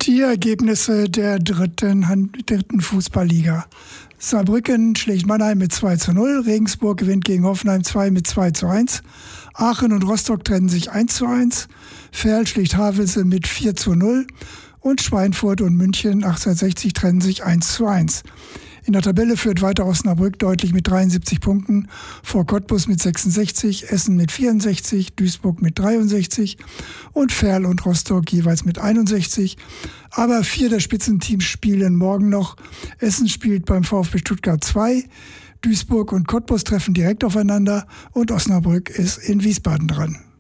Die Ergebnisse der dritten Fußballliga. Saarbrücken schlägt Mannheim mit 2:0, Regensburg gewinnt gegen Hoffenheim 2 mit 2:1, Aachen und Rostock trennen sich 1:1, Verl schlägt Havelse mit 4:0 und Schweinfurt und München 1860 trennen sich 1:1. In der Tabelle führt weiter Osnabrück deutlich mit 73 Punkten, vor Cottbus mit 66, Essen mit 64, Duisburg mit 63 und Verl und Rostock jeweils mit 61. Aber 4 der Spitzenteams spielen morgen noch. Essen spielt beim VfB Stuttgart 2, Duisburg und Cottbus treffen direkt aufeinander und Osnabrück ist in Wiesbaden dran.